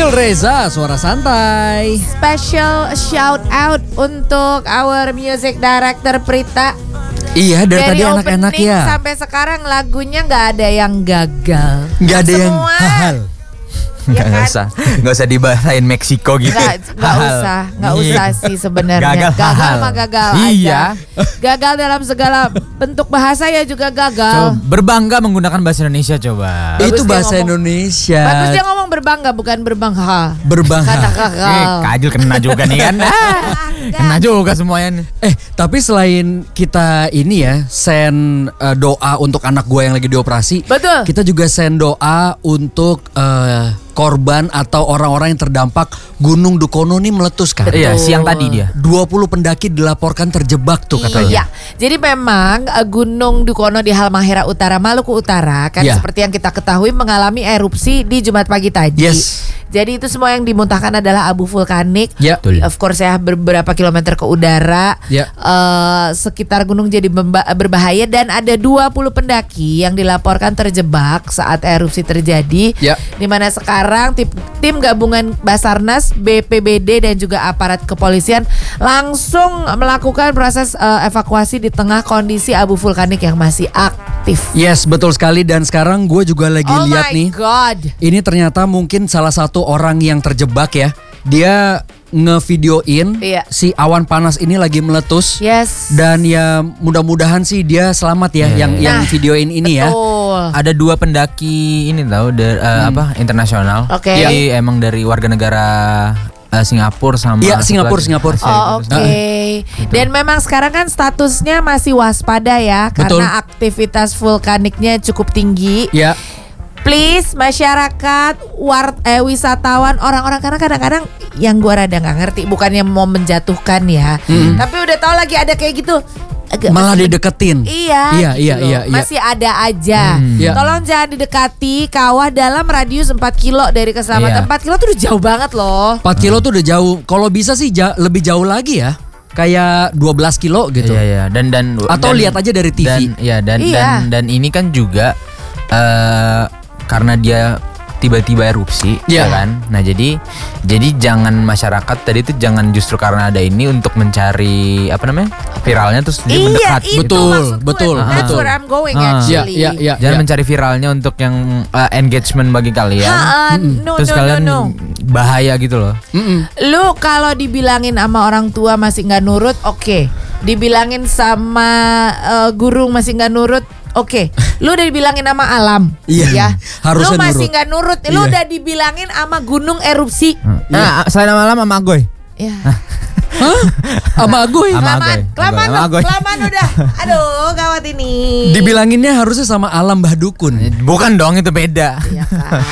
Zul Reza, suara santai. Special shout out untuk our music director Prita. Iya, dari tadi enak-enak opening ya. sampai sekarang lagunya nggak ada yang gagal. Nggak ada yang Semua. hal. Ya kan? Nggak usah dibahasain Meksiko gitu. Nggak usah sih sebenarnya. Gagal mah gagal Iya. aja. Gagal dalam segala bentuk bahasa ya juga gagal. Berbangga menggunakan bahasa Indonesia coba. Bagus Itu dia bahasa ngomong. Indonesia. Bagus dia ngomong berbangga bukan berbangga. Berbangga. Karena gagal. Kajul kena juga nih kan. Kena juga semuanya nih. Tapi selain kita ini ya send doa untuk anak gua yang lagi dioperasi, Betul. kita juga send doa untuk korban atau orang-orang yang terdampak Gunung Dukono nih meletus kan. Iya, siang tadi dia. 20 pendaki dilaporkan terjebak tuh katanya. Iya, jadi memang Gunung Dukono di Halmahera Utara, Maluku Utara kan Iya. seperti yang kita ketahui mengalami erupsi di Jumat pagi tadi. Yes. Jadi itu semua yang dimuntahkan adalah abu vulkanik. Ya. Betul. Of course ya beberapa kilometer ke udara. Ya. Sekitar gunung jadi berbahaya dan ada 20 pendaki yang dilaporkan terjebak saat erupsi terjadi. Ya. Di mana sekarang tim gabungan Basarnas, BPBD dan juga aparat kepolisian langsung melakukan proses evakuasi di tengah kondisi abu vulkanik yang masih aktif. Yes, betul sekali. Dan sekarang gue juga lagi Oh lihat my nih. God. Ini ternyata mungkin salah satu orang yang terjebak ya. Dia ngevideoin Iya. si awan panas ini lagi meletus. Yes. Dan ya mudah-mudahan sih dia selamat ya yang Nah, videoin ini ya. Betul. Ada 2 pendaki ini tahu internasional. Oke. Jadi emang dari warga negara Singapura sama Iya, Singapura. Asia Oh, gitu. oke. Dan memang sekarang kan statusnya masih waspada ya Betul. karena aktivitas vulkaniknya cukup tinggi. Ya. Please masyarakat, wisatawan, orang-orang karena kadang-kadang yang gua rada nggak ngerti, bukannya mau menjatuhkan ya, tapi udah tahu lagi ada kayak gitu. Malah dideketin. Iya, Iya. masih ada aja. Iya. Tolong jangan didekati kawah dalam radius 4 kilo dari keselamatan. Iya. 4 kilo tuh udah jauh banget loh. 4 kilo tuh udah jauh. Kalau bisa sih lebih jauh lagi ya. Kayak 12 kilo gitu. Iya. Dan Atau lihat aja dari TV. Iya. Dan ini kan juga karena dia tiba-tiba erupsi, Iya. ya kan. Nah jadi jangan masyarakat tadi itu jangan justru karena ada ini untuk mencari viralnya terus dia mendekat. itu Betul, maksud gue. betul, That's betul. where I'm going Ah. actually. Iya. Jangan mencari viralnya untuk yang engagement bagi kalian. No, Terus no, kalian no. bahaya gitu loh. Lu kalau dibilangin sama orang tua masih nggak nurut, oke. Dibilangin sama guru masih nggak nurut, oke. Lu udah dibilangin sama alam, Iya, ya. harusnya Lu masih nurut. nggak nurut, lu Iya. udah dibilangin sama gunung erupsi. Nah, selain malam sama Agoy. Ya. Sama gue. Sama Agoy. Kelamaan Sama Agoy. udah. Aduh, gawat ini. Dibilanginnya harusnya sama alam Mbah Dukun. Bukan dong, itu beda. Iya kan.